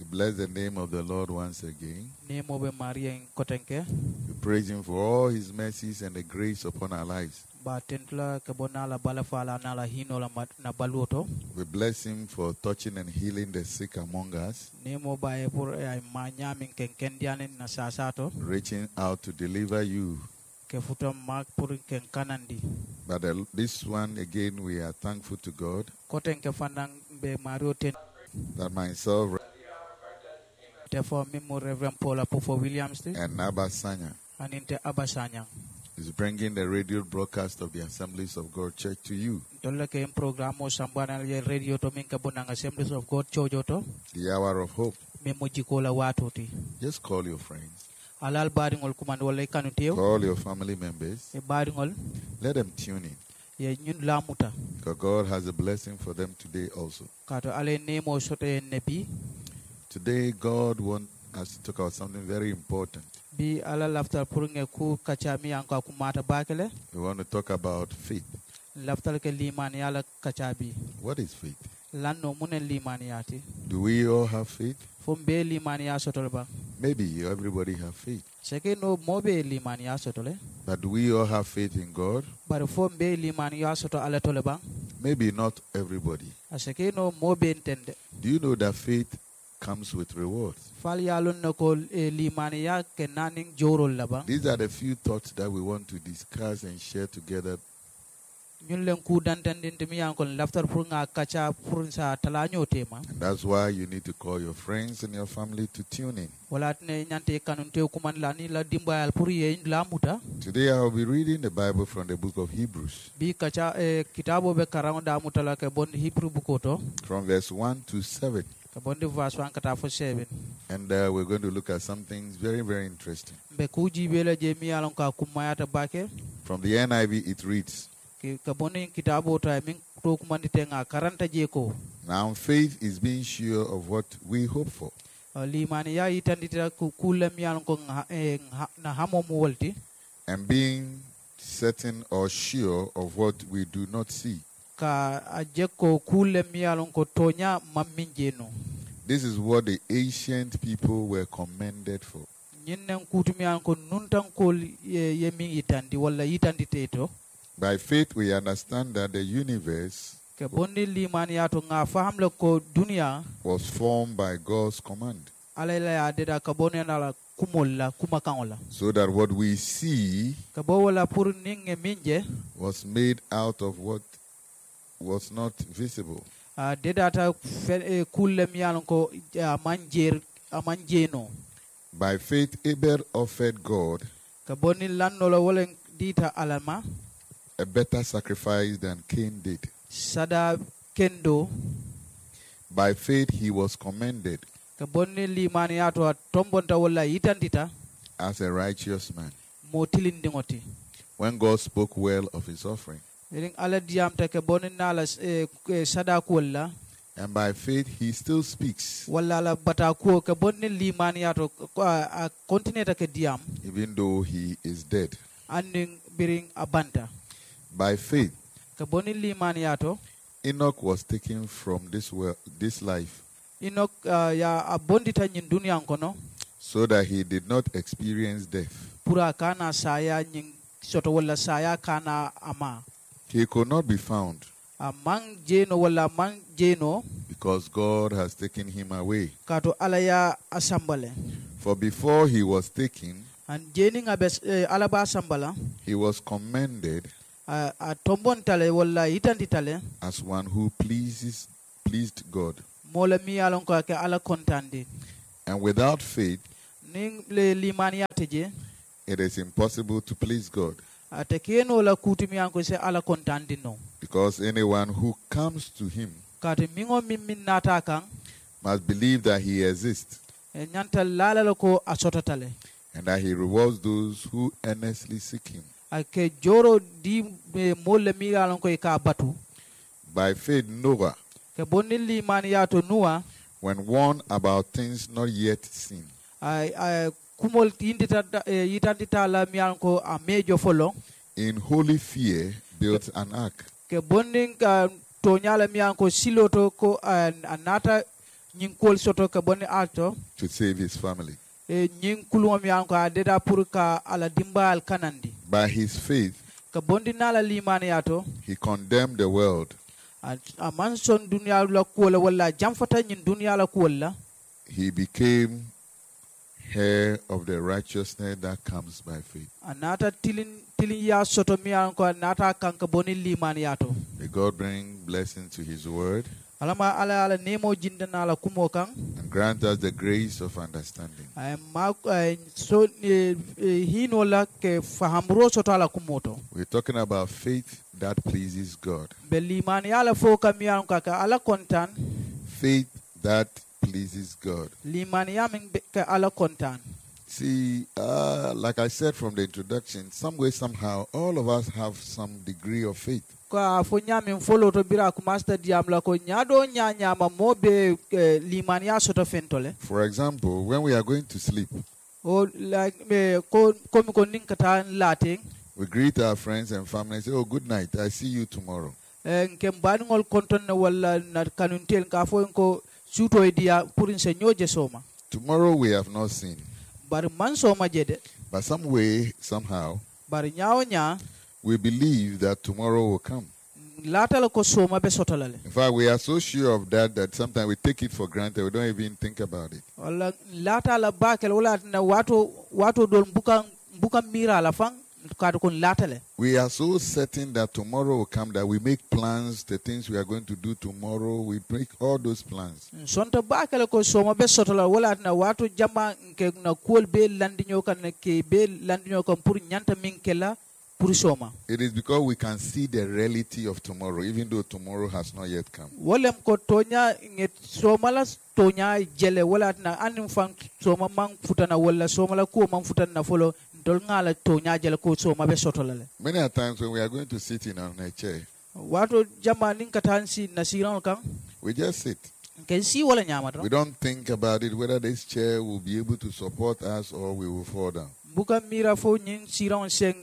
bless the name of the Lord once again. Nemo be Maria in Kotenke. We praise Him for all His mercies and the grace upon our lives. Ba tentla ke bonala balafala nala hino la na baluto. We bless Him for touching and healing the sick among us, Nemo ba e pur ay manyamin ken kendianen na sasato. reaching out to deliver you. Ke futam mak pur ken kanandi. But this one again, we are thankful to God Kotenke fandang be Mario ten. that myself Therefore, Mimo Reverend Paula Pufo Williams and Naba Sanya and Inte Abasanyang. is bringing the radio broadcast of the Assemblies of God Church to you. Tolle ke programo sambana ye radio to min ka bonang Assemblies of God chojoto. The hour of hope. Memo jikola watoti. Just call your friends, Alal baringol kumando wala ikanu teo. call your family members, E baringol let them tune in, ye nyun lamuta. because God has a blessing for them today also. Kato ale nemo sote nebi. Today, God wants us to talk about something very important. Bi alal laftal purunge ku kachami anka kumata bakele. We want to talk about faith. Laftal ke limani ala kachabi. What is faith? Lanno mune limani ati. Do we all have faith? Fumbe limani asotolba. Maybe everybody have faith. Seke no mobe limani asotole. But do we all have faith in God? But fumbe limani asoto ala toleba. Maybe not everybody. Aseke no mobe intende. Do you know that faith comes with rewards? Fal yalon no ko limani ya ke naning jorol laba. These are the few thoughts that we want to discuss and share together. Ñun len ku dantandin temi yankon laftar pour nga kacha pour sa talanyo tema. And that's why you need to call your friends and your family to tune in. Wala tne nyante kanun te kuman la ni la dimbayal pour ye la muta. Today I will be reading the Bible from the book of Hebrews, Bi kacha kitabo be karang da mutala ke bon Hebrew bukoto. from verse 1 to 7. Ke bon verse 1 kata fo 7. And we're going to look at some things very, very interesting. Be kuji bela je mi alon ka kumayata bake. From the NIV, it reads, Ke bon kitabo ta min to kumandi te nga karanta je ko. now faith is being sure of what we hope for, Limani ya itandita kula mi alon ko na hamo mu wolti. and being certain or sure of what we do not see. Ka ajeko kule mi alon ko tonya maminjeno. This is what the ancient people were commended for. Nyinnen kutumi alon ko nuntan ko ye min itandi wala itandi teto. By faith, we understand that the universe Ke bondi limani ya to nga faham le ko dunia was formed by God's command, alayla ya deda ka boni na kumolla kumakangola. so that what we see Ka bo wala pour ninge minje was made out of what was not visible. deda ta kule mi alon ko amanjeno. By faith, Abel offered God Ka boni lanno la wala dita alama a better sacrifice than Cain did. sada kendo. By faith, he was commended Ka bonni limani ya to tombonta wala itandita as a righteous man mo tilindingoti. when God spoke well of his offering. Iring ala diam ta ke bonni nala sada wala And by faith, he still speaks, wala la bata ko ke bonni limani ya to continue ta ke diam even though he is dead. anding biring abanta. By faith, Ke bonni limani ya to Enoch was taken from this world, this life, inok ya abondita nyin dunia kono so that he did not experience death. pura kana saya nyin soto wala saya kana ama He could not be found amang jeno wala mang jeno because God has taken him away. kato alaya asambale. For before he was taken, And jeni ngabes alaba asambala he was commended a tombon tale wala itandi tale as one who pleased God. mola mi alon ko ke ala kontandi. And without faith, Ning le limani yateje it is impossible to please God, ate keno la kutumi anko se ala kontandi no. because anyone who comes to him Kate mingo min nata kan must believe that he exists nyanta lala lako asototale. and that he rewards those who earnestly seek him. Ake joro di mola mi alon ko ka batu. By faith, Noah, Ke bonni limani yato nuwa when warned about things not yet seen, ay kumol yitandita la mi alon ko a mejo folo in holy fear built an ark, ke bonni to nyala mi alon ko siloto ko anata nyin kol soto ka bonni alto to save his family. e nyin kulum yanko adeda pour ka ala dimbal kanandi By his faith, ka bondi nala limani yato he condemned the world. a man son dunya la kuola wala jamfata nyin dunya la kuola He became heir of the righteousness that comes by faith. anata tilin ya soto mi yanko anata kanka boni limani yato. May God bring blessing to his word Alama ala nemo jindana ala kumo kan and grant us the grace of understanding. ma so hino la ke fahamro soto ala kumoto We're talking about faith that pleases God. be limani ala fo kam yanko ka ala kontan Faith that pleases God. limani yamin ka ala kontan. See, like I said from the introduction, some way, somehow, all of us have some degree of faith. Ko fo nyamin folo to bira ku master diam la ko nyado nyanya ma mobe limani ya soto fentole For example, when we are going to sleep, o like me ko mi ko ninkata lating we greet our friends and family and say, "Oh, good night. I see you tomorrow." nke mbadingol konton ne wala na kanuntel ka fo ko suto e dia pour se nyoje soma Tomorrow we have not seen. bar man soma jede But some way, somehow, bar nyaaw nya we believe that tomorrow will come. latal ko soma be sotolale In fact, we are so sure of that sometimes we take it for granted. We don't even think about it. wala latala bakel wala na wato dol buka mira la fang ka ko latale We are so certain that tomorrow will come that we make plans, the things we are going to do tomorrow. We make all those plans. sonto bakel ko soma be sotola wala na wato jama nke na kol be landinyo kan ke be landinyo kan pour nyanta min kela pour soma It is because we can see the reality of tomorrow, even though tomorrow has not yet come. wolem ko tonya nget soma la tonya jele wala na anim fan soma man futana wala soma la ko man futana folo dol ngala tonya jele ko soma be sotola Many a times when we are going to sit in on a chair, wato jama nin katansi nasiran kan we just sit. ke si wala nyamata We don't think about it, whether this chair will be able to support us or we will fall down. buka mira fo nyin siran sen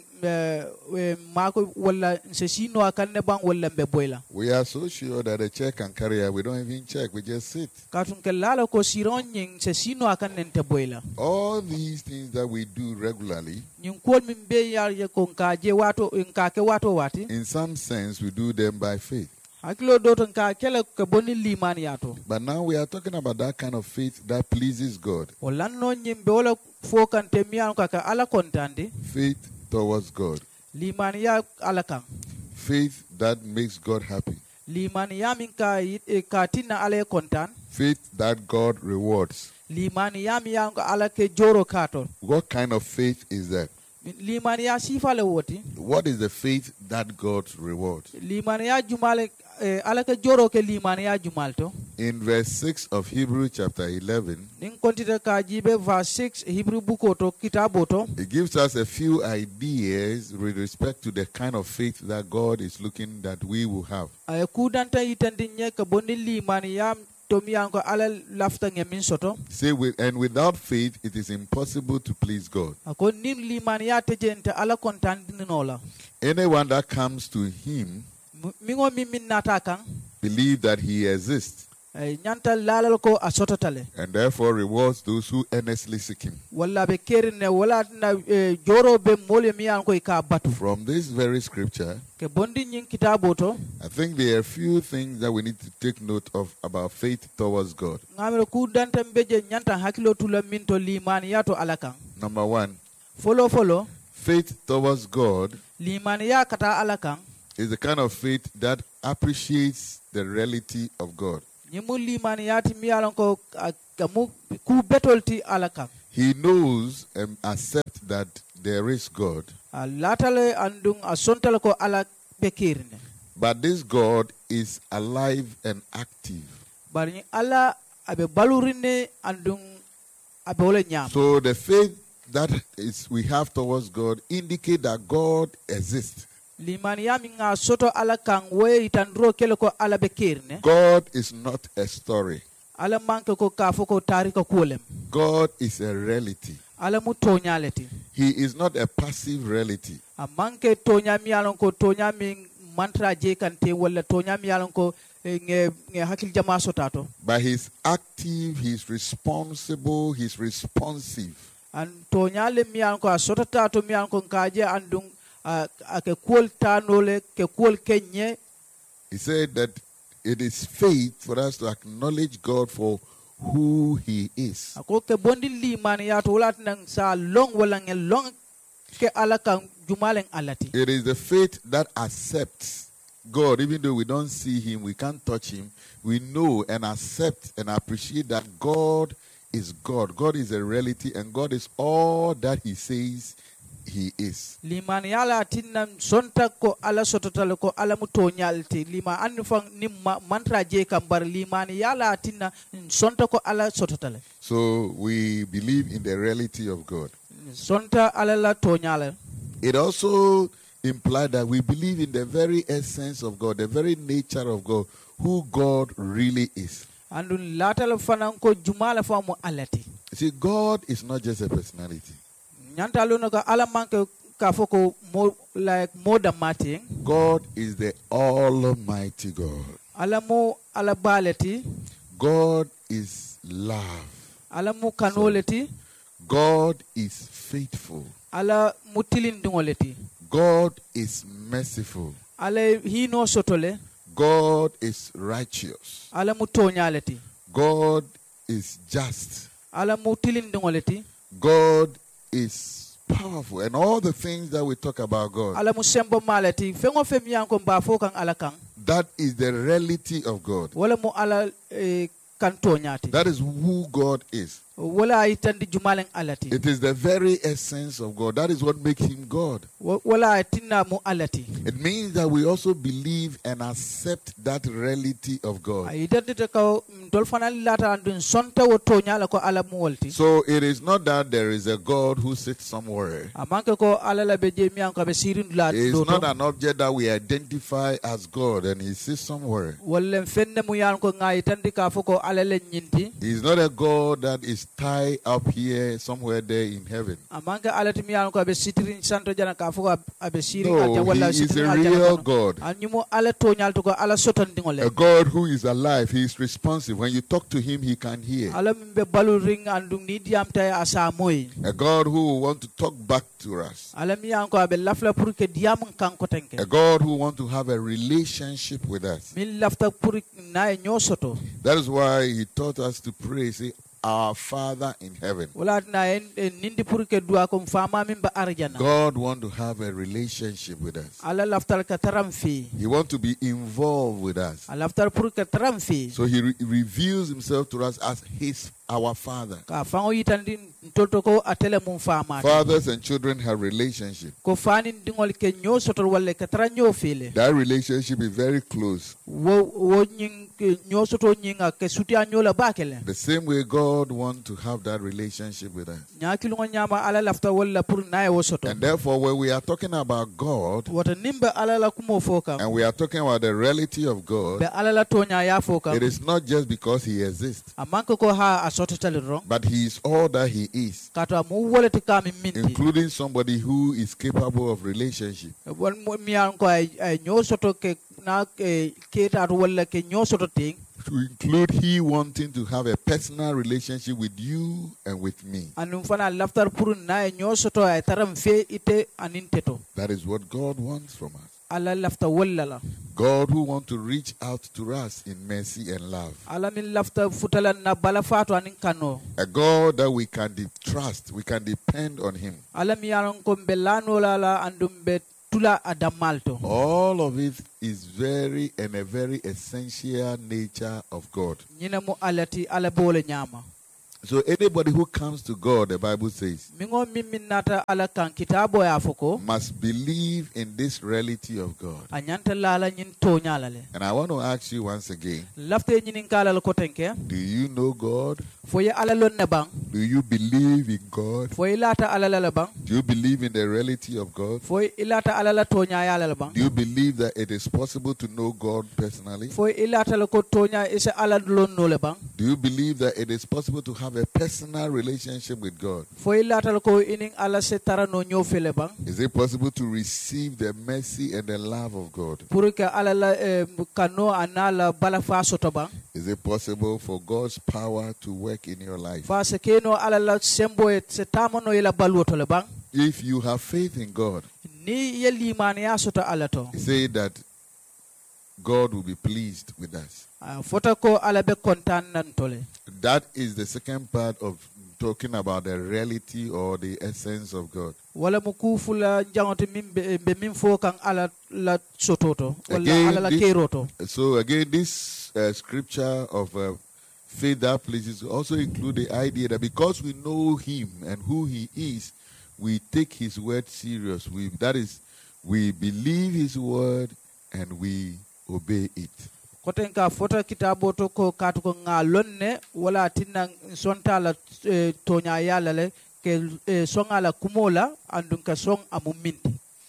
mako wala se sino akanne bang wala be boyla We are so sure that the chair can carry us, we don't even check, we just sit. katun ke lala ko siran nyin se sino akanne te boyla All these things that we do regularly, nyin kol min be yar ye ko ka je wato ka ke wato wati in some sense, we do them by faith. hakilo doton ka kele ke boni limani yato But now we are talking about that kind of faith that pleases God. wala no nyin be wala fo kan te miyan ka ala kontande Faith towards God. limani ya ala kan Faith that makes God happy. limani ya min ka tinna ala kontan Faith that God rewards. limani ya mi yan ala ke joro kato What kind of faith is that? limani ya sifale woti What is the faith that God rewards? limani ya jumale ala ke joro ke limani ya jumalto In verse 6 of Hebrews chapter 11, nin kontita ka jibe verse 6 Hebrew buko to kitabo to it gives us a few ideas with respect to the kind of faith that God is looking that we will have. ay kudanta itandi nye ka bonni limani ya to mi yan ala lafta ngemin soto Say, and without faith, it is impossible to please God. ako nin limani ya tejente ala kontandinola Anyone that comes to Him mingo min nata kan believe that He exists, nyanta lalal ko a sototale and therefore rewards those who earnestly seek Him. walla be kerine wala na joro be mole mi yan ko ka batu From this very scripture, ke bondi nyin kitabo to I think there are a few things that we need to take note of about faith towards God. ngamel ku danta beje nyanta hakilo tula min to limani ya to ala kan Number one, follow faith towards God limani ya kata ala kan is the kind of faith that appreciates the reality of God. nyimu limani ya ti mi yalan ko kamu ku betolti ala kan He knows and accepts that there is God, latale andung asontale ko ala be kerine but this God is alive and active. bari ala abe balurine andung abe wala nyam So the faith that is we have towards God indicate that God exists. limani ya mi nga soto ala kan we itandro kele ko ala be kerine God is not a story. ala manke ko ka foko tarika kulem God is a reality. ala mu tonyaleti He is not a passive reality. a manke tonya mi alon ko tonya mi mantra je kante wala tonya mi alon ko nge hakil jama sotato But he's active, he's responsible, he's responsive. an toñale mi an ko sotata to mi an ko kaje andung ake kuol tanole ke kuol kenye. He said that it is faith for us to acknowledge God for who he is. Ako ke bondi liman ya to lat nang sa long wala ngel long ke ala kan jumaleng alati. It is the faith that accepts God, even though we don't see him, we can't touch him. We know and accept and appreciate that God is God. God is a reality, and God is all that he says he is. Liman yala tinam sonta ko ala sototale ko ala mutonyalti lima anfang ni mantra je kambar liman yala tinna sonta ko ala sototale. So we believe in the reality of God. Sonta ala la tonyale. It also implies that we believe in the very essence of God, the very nature of God, who God really is. Andun latal fanan ko jumala famu alati. See, God is not just a personality. Nyantalo no ka ala manke ka foko mo da mati. God is the Almighty God. Ala mo ala baleti. God is love. Ala mo kanoleti. God is faithful. Ala mutilin dungoleti. God is merciful. Ala hino sotole. God is righteous. Ala mutonyaleti. God is just. Ala mutilin dungoleti. God is powerful. And all the things that we talk about God, Ala musembo maleti. Fengo femiyan ko mbafo kang ala kang. that is the reality of God. Wala mo ala kantonyati. That is who God is. Wala itandi jumaleng alati. It is the very essence of God. That is what makes him God. Wala itinna mo alati. It means that we also believe and accept that reality of God. Idadita ka dolfana lata andun sonta wo tonyala ko ala muolti. So it is not that there is a God who sits somewhere. Amanke ko ala la beje miyan ko be sirin la It is doto. not an object that we identify as God and he sits somewhere. Wala fenne mu yan ko ngai tandi ka foko ala le nyinti. He is not a God that is tied up here somewhere there in heaven. Amanke ala ti miyan ko be sitirin santo jana ka foko abe sirin No, aja wala he is sitirin a aja real kono. God. Anyumo ala tonyal to ko ala sotan A dingole. God who is alive. He is responsive. When you talk to him, he can hear. Ala mbe balu ring andung ni diam tay asa moy. A God who will want to talk back to us. Ala miyan ko abe lafla pour que diam kan ko tenke. A God who wants to have a relationship with us. Min lafta pour na nyosoto. That is why he taught us to pray, say, Our Father in heaven. Wala na nindi pour que dua ko fama min ba arjana. God wants to have a relationship with us. Ala laftal ka taram fi. He wants to be involved with us. Ala laftal pour que taram fi. So he reveals himself to us as our Father. Ka fango yitandi toto ko atele mun fama. Fathers and children have relationship. Ko fani dingol ke nyosoto wala ka tara nyofile. That relationship is very close. Wo nying nyosoto nyinga ke sutia nyola bakele. The same way God wants to have that relationship with us. Nyakilungo nyama ala lafta wala pour na wosoto. And therefore, when we are talking about God, Wata nimba ala la kumo foka. and we are talking about the reality of Be God, ala la tonya ya foka. it is not just because he exists, Amanko ko ha asoto taliro. but he is all that he is, Kato mu wala tikami minti. including somebody who is capable of relationship. Wan miyan ko ay nyosoto ke na ke ta wala ke nyosoto ting. To include he wanting to have a personal relationship with you and with me. Anum fana laftar pour na nyosoto ay taram fe ite aninteto. That is what God wants from us. Ala lafta wala la. God who wants to reach out to us in mercy and love. Ala min lafta futala na balafatu anin kano. A God that we can trust, we can depend on him. Ala miyan ko belano la andum be tula adamalto. All of it is a very essential nature of God. Nyina mo alati ala bole nyama. So anybody who comes to God, the Bible says, Mingo miminata ala kan kitabo ya foko. must believe in this reality of God. Anyanta lala nyin tonya lale. And I want to ask you once again, Lafte nyinin kala la kotenke. do you know God? Foye ala lon ne bang. Do you believe in God? Foye lata ala la bang. Do you believe in the reality of God? Foye ilata ala la tonya ya la bang. Do you believe that it is possible to know God personally? Foye ilata la ko tonya isa ala lon no le bang. Do you believe that it is possible to have have a personal relationship with God? Foi latal ko ining ala se tara no nyo fele bang. Is it possible to receive the mercy and the love of God? Pour que ala la kano anala bala fa soto bang. Is it possible for God's power to work in your life? Fa se keno ala la sembo et se tamono ila baluto le bang. If you have faith in God, Ni ye limani ya soto ala to. say that God will be pleased with us. Fota ko ala be kontan nan tole. That is the second part of talking about the reality or the essence of God. Wala muku fula jangote be min fo kan ala la sototo wala Again, ala la keroto. So again, this scripture of faith that pleases also include the idea that because we know Him and who He is, we take His word serious. That is, we believe His word and we obey it. Kotenka fota kitabo to ko katu ko ngalonne wala tinna sonta la tonya yala le ke songa la kumola andun ka song amuminti.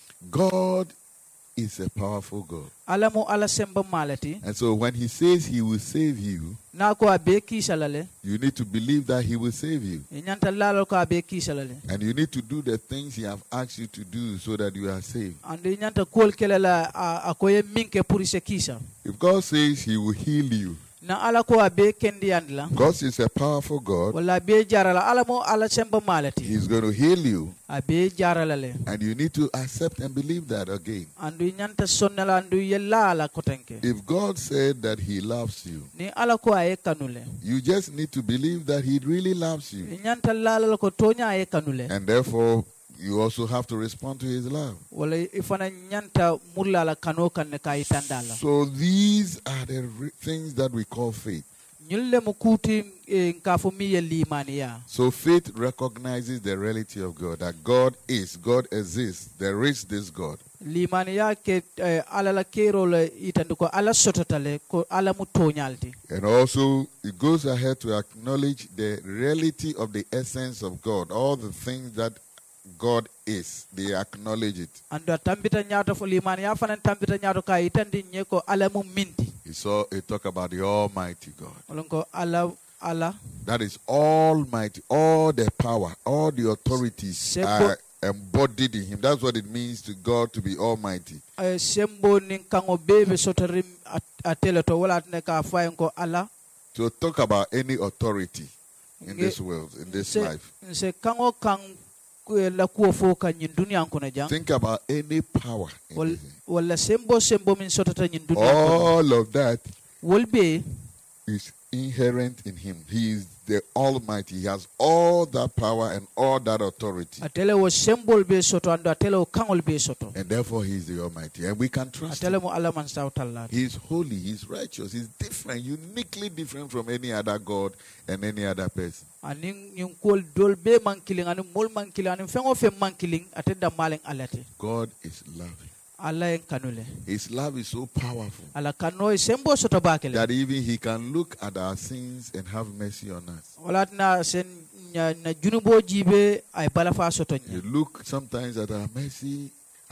God is a powerful God. Alamo ala semba malati. And so when He says He will save you, Na ko abe kisalale. you need to believe that He will save you. Inyanta lalo ko abe kisalale. And you need to do the things He have asked you to do so that you are saved. Andi inyanta kol kelela akoye minke purise kisa. If God says He will heal you, Na ala ko abe kendi andla. God is a powerful God. Wala abe jarala alamo ala semba malati. He's going to heal you. Abe jarala le. And you need to accept and believe that again. Andu inyanta sonnala andu yella ala kotenke. If God said that He loves you, Ni ala ko aye kanule. you just need to believe that He really loves you. Inyanta lala ko tonya aye kanule. And therefore, you also have to respond to His love. Wala ifana nyanta mulla la kano kan ne kai tandala. So these are the things that we call faith. Nyulle mukuti nkafu miye limani ya. So faith recognizes the reality of God, that God is, God exists, there is this God. Limani ya ke ala la kero le itanduko ala sototale ko ala mutonyalti. And also, it goes ahead to acknowledge the reality of the essence of God, all the things that God is, they acknowledge it. Ando tambita nyato fo limani ya fana tambita nyato ka itandi nyeko ala mu minti. It talk about the Almighty God. Olonko ala. That is Almighty, all the power, all the authorities are embodied in Him. That's what it means to God to be Almighty. Sembo nin kango bebe sotarim atele to wala atne ka fayenko ala. To talk about any authority in this world, in this life. Se kango kang la kuo fo ka nyin dunia ko na jang. Think about any power. Wala sembo min sotata nyin dunia ko. All of that Will be is inherent in Him. He is the Almighty. He has all that power and all that authority. atele wo symbol be soto ando atele wo kangol be soto. And therefore He is the Almighty. And we can trust Atele Him. mo ala man sa utalla. He is holy. He is righteous. He is different, uniquely different from any other God and any other person. Aning yung kol dol be mankiling anu mol mankiling anu fengo fe mankiling atenda maleng alate. God is loving. Ala en kanule. His love is so powerful Ala kano sembo soto bakele. that even He can look at our sins and have mercy on us. Wala na sen na junubo jibe ay bala fa soto You nya. look sometimes at our mercy,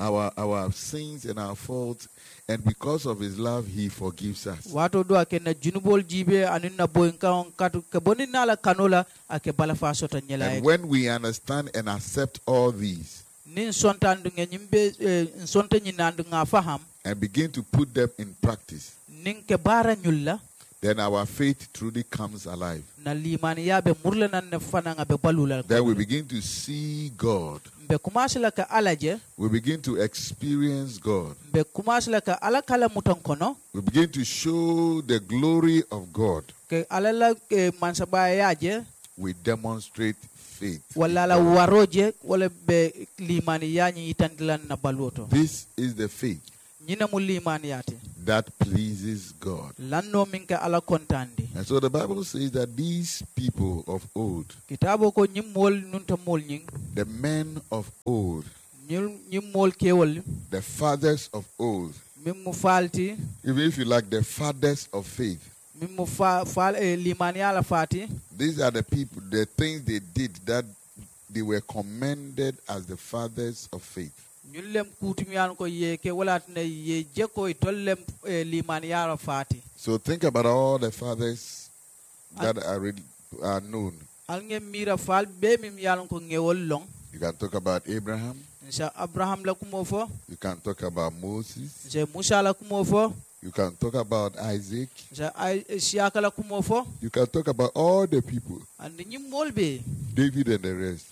our sins and our faults, and because of His love, He forgives us. Wato do ake na junubol jibe anu na boinka on katu ke boni na la kanola ake bala fa soto nyela. And when we understand and accept all these Nin sonta ndu nyimbe sonta nyina ndu nga faham and begin to put them in practice, nin ke bara nyulla then our faith truly comes alive. na limani yabe murle nan ne fana nga be balula. Then we begin to see God. Be kumasi la ka alaje We begin to experience God. be kumasi la ka ala kala muton kono We begin to show the glory of God. ke ala la mansaba yaje We demonstrate faith. wala la waroje wala be limani yanyi itandilan na baluto. This is the faith Nyina mu limani yate that pleases God. lanno minka ala kontandi. And so the Bible says that these people of old, Kitabo ko nyim mol nunta mol nying the men of old, nyim mol kewol the fathers of old, mim mu falti even if you like, the fathers of faith, mim mu fal limani ala fati. these are the people, the things they did that they were commended as the fathers of faith. Nyullem kutimiyan ko yeke wala tne ye jeko itollem limani ala fati. So think about all the fathers that are known. alnge mira fal be mim yalon ko ngewol long. You can talk about Abraham. Nsa Abraham la kumo fo. You can talk about Moses. Nsa Musa la kumo fo. You can talk about Isaac. Nsa Isiaka la kumo fo. You can talk about all the people, And nyim molbe David and the rest.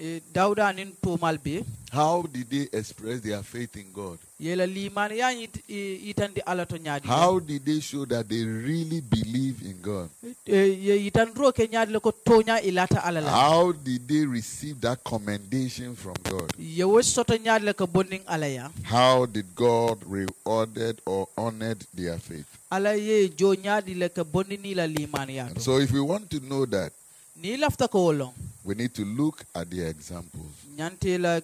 Dauda nin to malbe. How did they express their faith in God? Yela liman ya itandi ala to nyaadi. How did they show that they really believe in God? Ye itandro ke nyaadi le ko tonya ilata ala la. How did they receive that commendation from God? Ye wo soto nyaadi le ko bonding ala ya. How did God rewarded or honored their faith? Ala ye jo nyaadi le ko bondini la liman ya And to. so if we want to know that, Ni lafta ko wolong. we need to look at the examples. Nyante la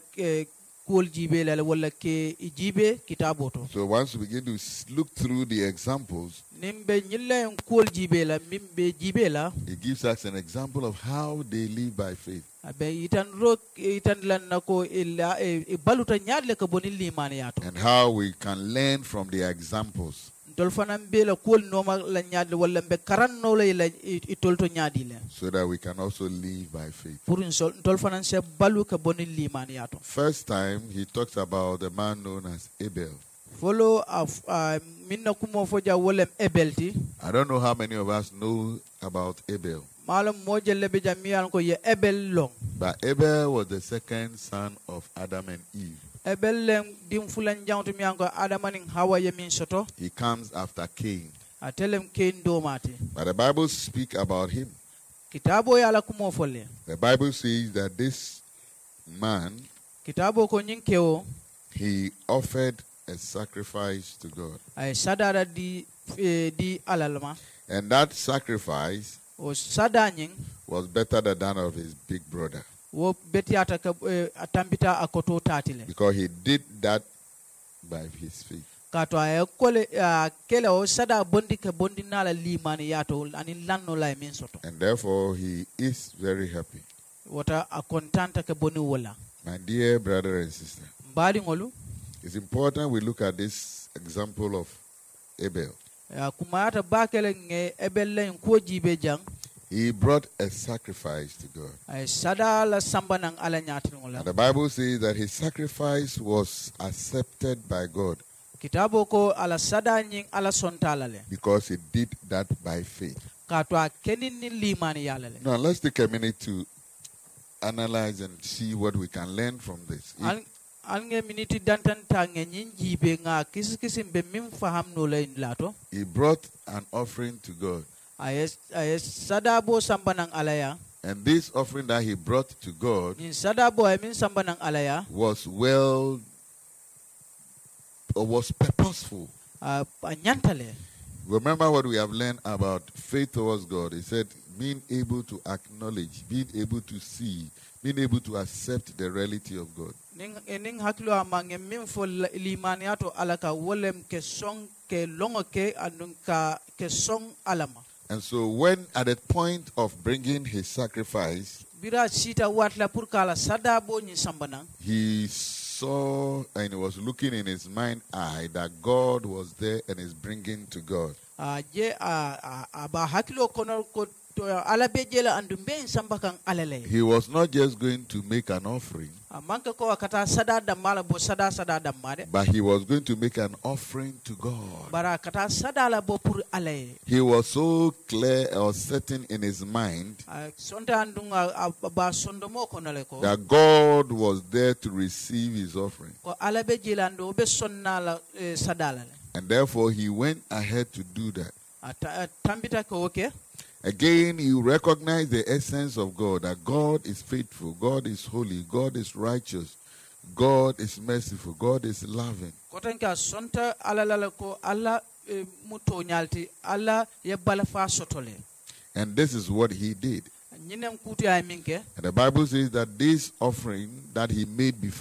kol jibe la wala ke jibe kitaboto. So once we begin to look through the examples, Nimbe nyilla en kol jibe la mimbe jibe la. it gives us an example of how they live by faith. Abe itan lan nako illa baluta nyaadi le ko boni liman ya to. And how we can learn from the examples Dol fanam be la kol noma la nyaadi wala be karan no la itolto nyaadi le. so that we can also live by faith. Pour une sol dol fanan se balu ka boni liman ya to. First time, he talks about a man known as Abel. Follow of minna kumo foja wolem ebelti. I don't know how many of us know about Abel. Malam moje lebe jamian ko ye ebel long. But Abel was the second son of Adam and Eve. Ebel lem dim fulan jangtu miango adamaning hawa ye min soto. He comes after Cain. Atelem ken do mate. But the Bible speaks about him. Kitabo ya la kumo folle. The Bible says that this man, Kitabo ko nyinkeo he offered a sacrifice to God. ay sadara di alalma. And that sacrifice O sadanyin was better than that of his big brother. wo betiata ka atambita akoto tatile. Because he did that by his faith. Kato ay kole kele o sada bondi ke bondi nala limani yato ani lanno la min soto. And therefore, he is very happy. Wata a kontanta ke boni wala. My dear brother and sister, Mbali ngolu it's important we look at this example of Abel. kumayata bakele nge ebelle ko jibe jang He brought a sacrifice to God. ay sada la samba nang ala nyatin And wala. the Bible says that his sacrifice was accepted by God Kitabo ko ala sada nying ala sontala le. because he did that by faith. Kato a kenin ni limani yala le. Now, let's take a minute to analyze and see what we can learn from this. Alnge miniti dantan tange nyin jibe nga kisim be mim faham no la lato. He brought an offering to God. Ayes sadabo samba nang alaya. And this offering that he brought to God Nin sadabo ay min samba nang alaya. was purposeful. Anyantale. Remember what we have learned about faith towards God. He said, being able to acknowledge, being able to see, being able to accept the reality of God. Ning haklo amange min fo limaniato alaka wolem ke song ke longo ke anun ka ke song alama. And so when at the point of bringing his sacrifice, Bira sita watla pour kala sadabo ni sambana. he saw and he was looking in his mind eye that God was there and is bringing to God. Je aba haklo kono ko ala bejela andumbe sambakan alale. He was not just going to make an offering, Manka ko akata sada damala bo sada damade. but he was going to make an offering to God. Bara kata sada la bo pour ale. He was so clear or certain in his mind Sonta andunga ba sondomo kono ko. that God was there to receive his offering. Ko ala bejela ando be sonna la sadala. And therefore he went ahead to do that. Tambita ko okay. Again, you recognize the essence of God, that God is faithful, God is holy, God is righteous, God is merciful, God is loving. Kotanka sonta ala ko ala muto nyalti ala yebala fa sotole. And this is what he did. Nyinem kuti ay minke. And the Bible says that this offering that he made before